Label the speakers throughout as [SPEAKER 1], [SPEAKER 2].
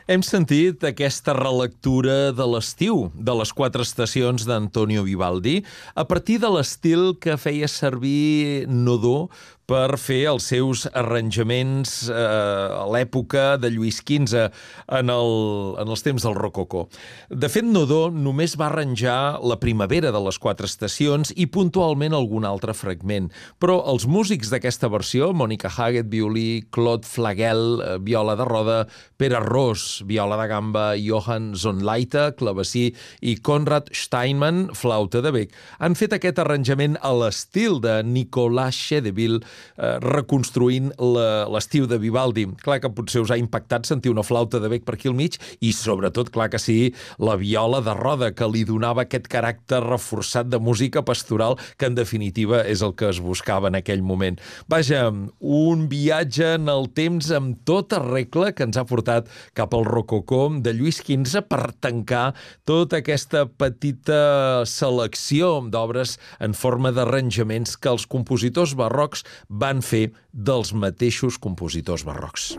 [SPEAKER 1] Hem sentit aquesta relectura de l'estiu, de les quatre estacions d'Antonio Vivaldi, a partir de l'estil que feia servir Nodó per fer els seus arranjaments a l'època de Lluís XV, en els temps del rococó. De fet, Nodó només va arranjar la primavera de les quatre estacions i puntualment algun altre fragment. Però els músics d'aquesta versió, Mònica Haget, violí, Claude Flagel, viola de roda, Pere Ros, viola de gamba, Johann Zonleitner, clavecí, i Konrad Steinmann, flauta de bec, han fet aquest arranjament a l'estil de Nicolas Chedeville, reconstruint l'estiu de Vivaldi. Clar que potser us ha impactat sentir una flauta de bec per aquí al mig i, sobretot, clar que sí, la viola de roda, que li donava aquest caràcter reforçat de música pastoral que, en definitiva, és el que es buscava en aquell moment. Vaja, un viatge en el temps amb tota regla que ens ha portat cap al rococó de Lluís XV per tancar tota aquesta petita selecció d'obres en forma d'arranjaments que els compositors barrocs van fer dels mateixos compositors barrocs.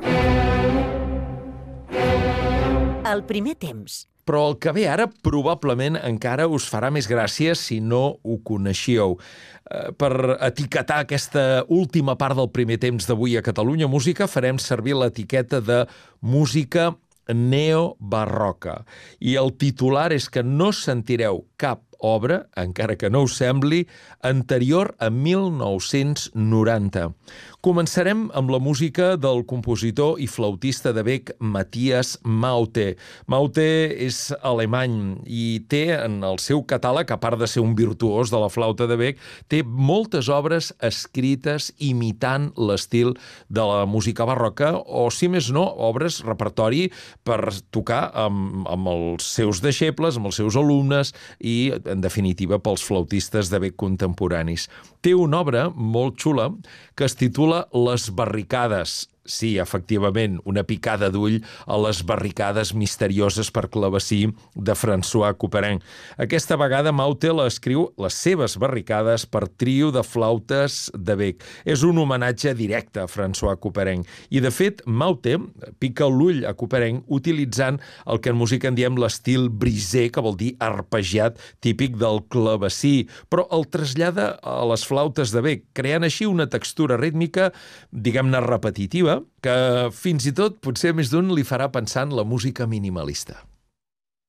[SPEAKER 2] El primer temps.
[SPEAKER 1] Però el que ve ara probablement encara us farà més gràcia si no ho coneixíeu. Per etiquetar aquesta última part del primer temps d'avui a Catalunya Música farem servir l'etiqueta de música neobarroca. I el titular és que no sentireu cap obra, encara que no us sembli, anterior a 1990. Començarem amb la música del compositor i flautista de bec Matthias Maute. Maute és alemany i té en el seu catàleg, a part de ser un virtuós de la flauta de bec, té moltes obres escrites imitant l'estil de la música barroca o, si més no, obres, repertori per tocar amb els seus deixebles, amb els seus alumnes i, en definitiva, pels flautistes de bec contemporanis. Té una obra molt xula que es titula Les barricades. Sí, efectivament, una picada d'ull a les barricades misterioses per clavecí de François Couperin. Aquesta vegada Maute l'escriu les seves barricades per trio de flautes de bec. És un homenatge directe a François Couperin. I, de fet, Maute pica l'ull a Couperin utilitzant el que en música en diem l'estil brisé, que vol dir arpegiat, típic del clavecí, però el trasllada a les flautes de bec, creant així una textura rítmica, diguem-ne repetitiva, que fins i tot potser més d'un li farà pensar en la música minimalista.